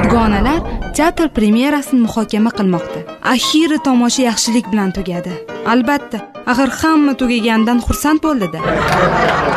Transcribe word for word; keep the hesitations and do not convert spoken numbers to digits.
Dugonalar teatr premyerasini muhokama qilmoqda. Axiri tomosha yaxshilik bilan tugadi. Albatta, axir hamma tugaganidan xursand bo'ldi-da.